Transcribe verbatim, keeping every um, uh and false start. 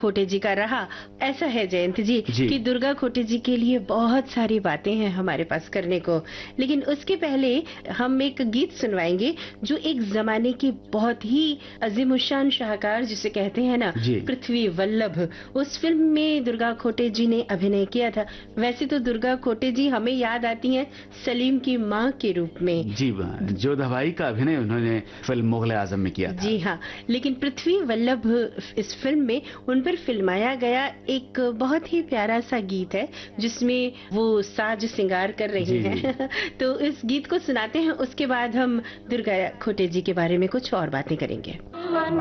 खोटे जी का रहा। ऐसा है जयंत जी, जी। कि दुर्गा खोटे जी के लिए बहुत सारी बातें हैं हमारे पास करने को, लेकिन उसके पहले हम एक गीत सुनवाएंगे जो एक जमाने के बहुत ही अजीमुशान शाहकार जिसे कहते हैं ना, जी। पृथ्वी वल्लभ, उस फिल्म में दुर्गा खोटे जी ने अभिनय किया था। वैसे तो दुर्गा खोटे जी हमें याद आती हैं सलीम की माँ के रूप में। जी, जोधा बाई का अभिनय उन्होंने फिल्म मुगल आजम में किया था। जी हाँ, लेकिन पृथ्वी वल्लभ इस फिल्म में उन पर फिल्माया गया एक बहुत ही प्यारा सा गीत है जिसमें वो साज सिंगार कर रही हैं। तो इस गीत को सुनाते हैं, उसके बाद हम दुर्गा खोटे जी के बारे में कुछ और बातें करेंगे।